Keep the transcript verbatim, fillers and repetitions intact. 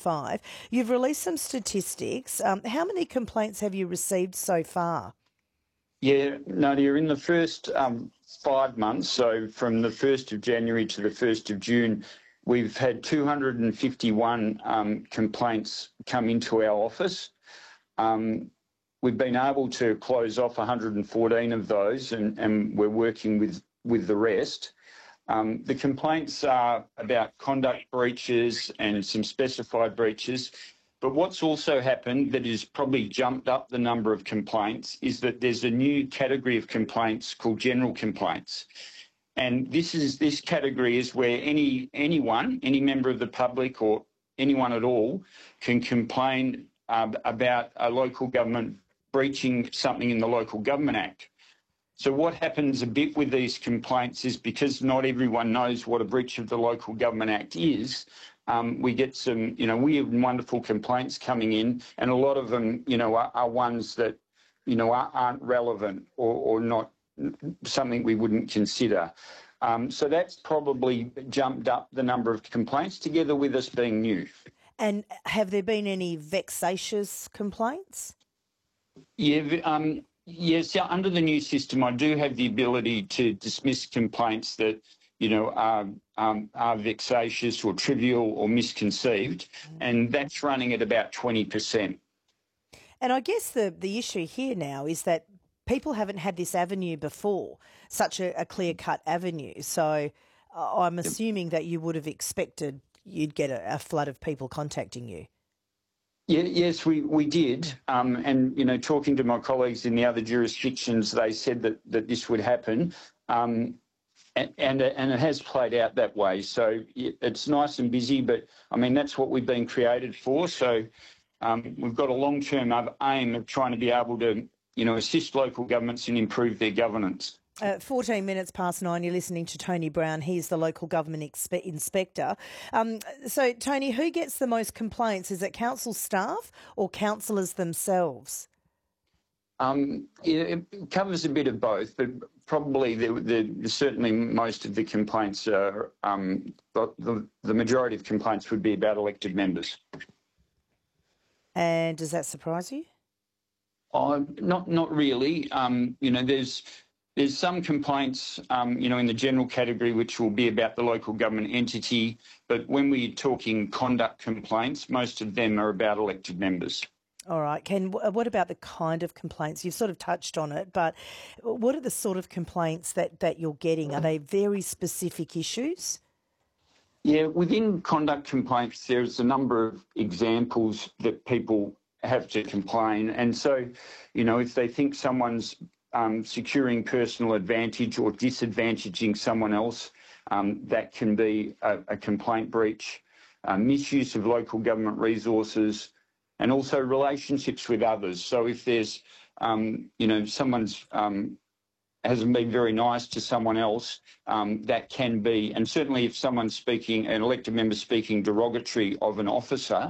five. You've released some statistics. Um, how many complaints have you received so far? Yeah, Nadia, in the first um, five months, so from the first of January to the first of June, we've had two hundred fifty-one um, complaints come into our office. Um, we've been able to close off one hundred fourteen of those, and, and we're working with, with the rest. Um, the complaints are about conduct breaches and some specified breaches. But what's also happened that has probably jumped up the number of complaints is that there's a new category of complaints called general complaints. And this is this category is where any anyone, any member of the public or anyone at all can complain um, about a local government breaching something in the Local Government Act. So what happens a bit with these complaints is because not everyone knows what a breach of the Local Government Act is, um, we get some, you know, weird and wonderful complaints coming in, and a lot of them, you know, are, are ones that, you know, are, aren't relevant or, or not something we wouldn't consider. Um, so that's probably jumped up the number of complaints together with us being new. And have there been any vexatious complaints? Yeah, um, yes, yeah, under the new system, I do have the ability to dismiss complaints that, you know, are, um, are vexatious or trivial or misconceived, and that's running at about twenty percent. And I guess the, the issue here now is that people haven't had this avenue before, such a, a clear-cut avenue. So uh, I'm assuming that you would have expected you'd get a, a flood of people contacting you. Yeah, yes, we, we did. Um, and, you know, talking to my colleagues in the other jurisdictions, they said that, that this would happen. Um, and, and, and it has played out that way. So it's nice and busy, but, I mean, that's what we've been created for. So um, we've got a long-term aim of trying to be able to, you know, assist local governments and improve their governance. Uh, fourteen minutes past nine, you're listening to Tony Brown. He's the local government expe- inspector. Um, so, Tony, who gets the most complaints? Is it council staff or councillors themselves? Um, it, it covers a bit of both, but probably the, the, certainly most of the complaints are, um, the, the majority of complaints would be about elected members. And does that surprise you? Oh, not not really. Um, you know, there's there's some complaints, um, you know, in the general category which will be about the local government entity, but when we're talking conduct complaints, most of them are about elected members. All right, Ken, what about the kind of complaints? You've sort of touched on it, but what are the sort of complaints that, that you're getting? Are they very specific issues? Yeah, within conduct complaints, there's a number of examples that people have to complain. And so, you know, if they think someone's um, securing personal advantage or disadvantaging someone else, um, that can be a, a complaint breach, uh, misuse of local government resources, and also relationships with others. So if there's, um, you know, someone's um, hasn't been very nice to someone else, um, that can be, and certainly if someone's speaking, an elected member speaking derogatory of an officer,